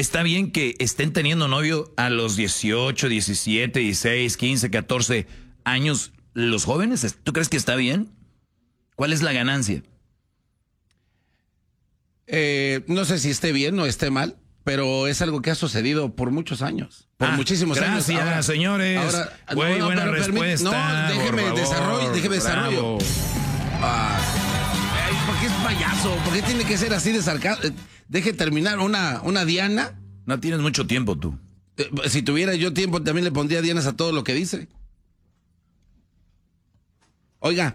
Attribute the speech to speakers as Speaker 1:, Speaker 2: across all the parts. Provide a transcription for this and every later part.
Speaker 1: ¿Está bien que estén teniendo novio a los 18, 17, 16, 15, 14 años los jóvenes? ¿Tú crees que está bien? ¿Cuál es la ganancia?
Speaker 2: No sé si esté bien o esté mal, pero es algo que ha sucedido por muchos años. Por muchos años.
Speaker 1: Gracias, señores. Buena respuesta.
Speaker 2: Déjeme desarrollo. ¿Por qué es payaso? ¿Por qué tiene que ser así de sarcasmo? Deje terminar una diana.
Speaker 1: No tienes mucho tiempo tú.
Speaker 2: Si tuviera yo tiempo, también le pondría dianas a todo lo que dice. Oiga,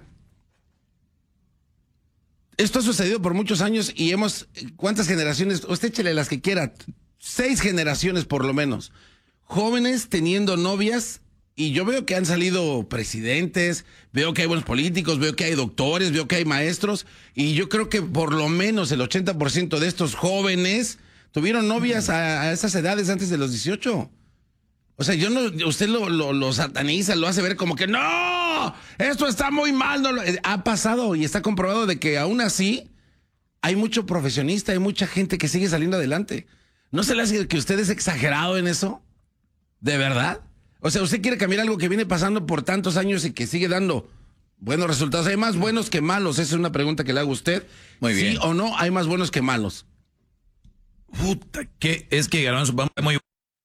Speaker 2: esto ha sucedido por muchos años y ¿cuántas generaciones? Usted échele las que quiera. 6 generaciones por lo menos. Jóvenes teniendo novias, y yo veo que han salido presidentes, veo que hay buenos políticos, veo que hay doctores, veo que hay maestros, y yo creo que por lo menos el 80% de estos jóvenes tuvieron novias a esas edades antes de los 18. O sea, usted lo sataniza, lo hace ver como que ¡no! Esto está muy mal. Ha pasado y está comprobado de que aún así hay mucho profesionista, hay mucha gente que sigue saliendo adelante. ¿No se le hace que usted es exagerado en eso? ¿De verdad? O sea, ¿usted quiere cambiar algo que viene pasando por tantos años y que sigue dando buenos resultados? ¿Hay más buenos que malos? Esa es una pregunta que le hago a usted.
Speaker 1: Muy bien.
Speaker 2: ¿Sí o no hay más buenos que malos?
Speaker 1: Puta, es que Garbanzo va muy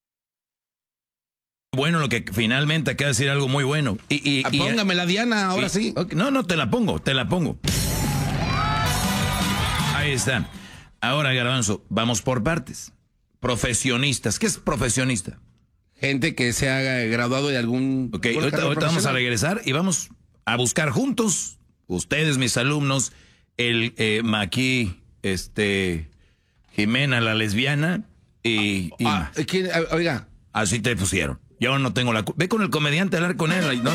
Speaker 1: bueno lo que finalmente acaba de decir algo muy bueno.
Speaker 2: Póngame la diana, ahora sí.
Speaker 1: Okay, no, te la pongo. Ahí está. Ahora, Garbanzo, vamos por partes. Profesionistas. ¿Qué es profesionista?
Speaker 2: Gente que se ha graduado de algún...
Speaker 1: Ok, ahorita vamos a regresar y vamos a buscar juntos, ustedes, mis alumnos, el Maqui, Jimena, la lesbiana, y
Speaker 2: oiga.
Speaker 1: así te pusieron. Yo no tengo la... Ve con el comediante a hablar con él. ¿No?